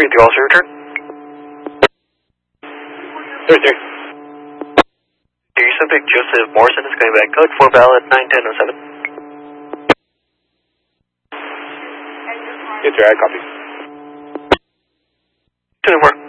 the officer return. 33. Your subject Joseph Morrison is coming back code 4 valid 91007. Yes, sir, I copy. 2 more.